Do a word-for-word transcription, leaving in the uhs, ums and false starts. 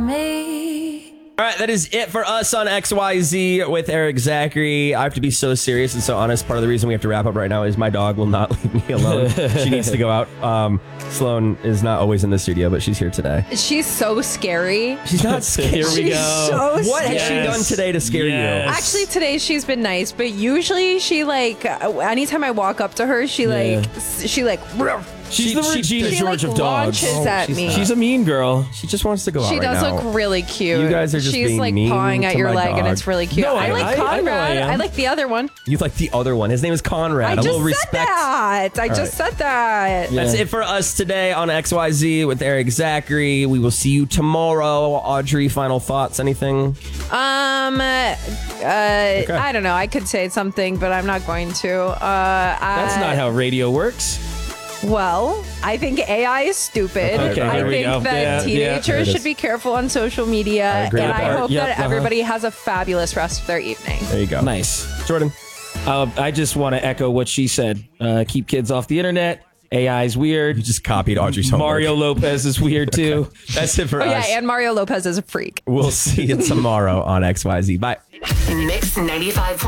me. All right, that is it for us on X Y Z with Eric Zachary. I have to be so serious and so honest. Part of the reason we have to wrap up right now is my dog will not leave me alone. She needs to go out. Um, Sloan is not always in the studio, but she's here today. She's so scary. She's not scary. Here we She's go. so What has she Yes. done today to scare Yes. you? Actually, today she's been nice, but usually she like anytime I walk up to her, she like Yeah. s- she like She's She- the she- Regina she, George like, of dogs. launches at she's me. not. She's a mean girl. She just wants to go out She right does now. look really cute. You guys are just She's being like mean pawing at to your my leg, and dog. it's really cute. No, I, I- like I- I know I Conrad. am. I, like the other one. You like the other one. His name is Conrad. I a just little said respect. that. I just said that. Yeah. That's it for us today on X Y Z with Eric Zachary. We will see you tomorrow. Audrey, final thoughts? Anything? Um, uh, I don't know. I could say something, but I'm not going to. Uh, That's I, not how radio works. Well, I think A I is stupid. Okay, I there we think go. that Yeah, yeah. teenagers There it should is. be careful on social media, I agree and with I that. hope Yep, that uh-huh. everybody has a fabulous rest of their evening. There you go. Nice. Jordan. Uh, I just want to echo what she said. Uh, keep kids off the internet. A I is weird. You just copied Audrey's homework. Mario Lopez is weird too. That's it for Oh us. yeah, and Mario Lopez is a freak. We'll see you tomorrow on X Y Z. Bye. Mix ninety-five.